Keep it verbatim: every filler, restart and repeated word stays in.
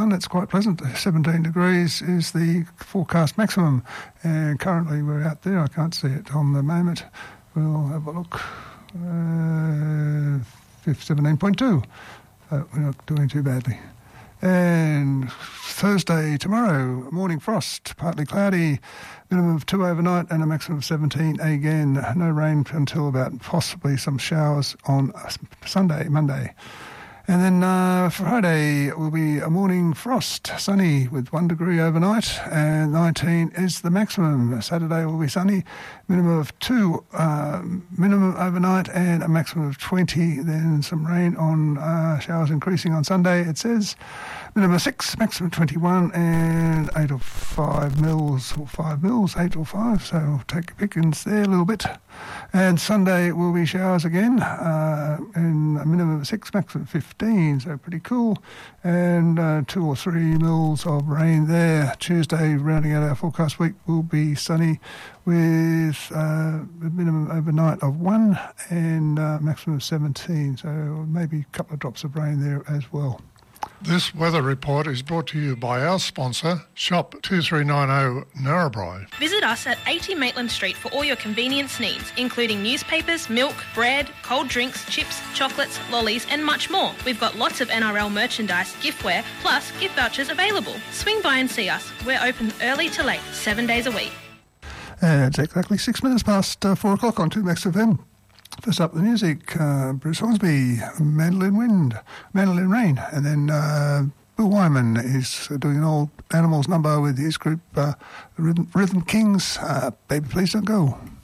sun. It's quite pleasant. seventeen degrees is the forecast maximum. And currently we're out there. I can't see it on the moment. We'll have a look. Uh, seventeen point two. Uh, we're not doing too badly. And Thursday, tomorrow, morning frost, partly cloudy, minimum of two overnight and a maximum of seventeen again. No rain until about possibly some showers on Sunday, Monday. And then uh, Friday will be a morning frost, sunny with one degree overnight, and nineteen is the maximum. Saturday will be sunny, minimum of two, uh, minimum overnight, and a maximum of twenty. Then some rain on uh, showers increasing on Sunday, it says. Minimum of six, maximum twenty-one, and eight or five mils, or five mils, eight or five. So take your pickings there a little bit. And Sunday will be showers again, uh, and a minimum of six, maximum fifteen. So pretty cool. And uh, two or three mils of rain there. Tuesday, rounding out our forecast week, will be sunny with uh, a minimum overnight of one and uh, maximum of seventeen. So maybe a couple of drops of rain there as well. This weather report is brought to you by our sponsor, Shop two three nine zero Narrabri. Visit us at eighty Maitland Street for all your convenience needs, including newspapers, milk, bread, cold drinks, chips, chocolates, lollies and much more. We've got lots of N R L merchandise, giftware, plus gift vouchers available. Swing by and see us. We're open early to late, seven days a week. And it's exactly six minutes past uh, four o'clock on two Max F M. First up, the music, uh, Bruce Hornsby, Mandolin Wind, Mandolin Rain, and then uh, Bill Wyman is doing an old Animals number with his group, uh, Rhythm, Rhythm Kings, uh, Baby Please Don't Go.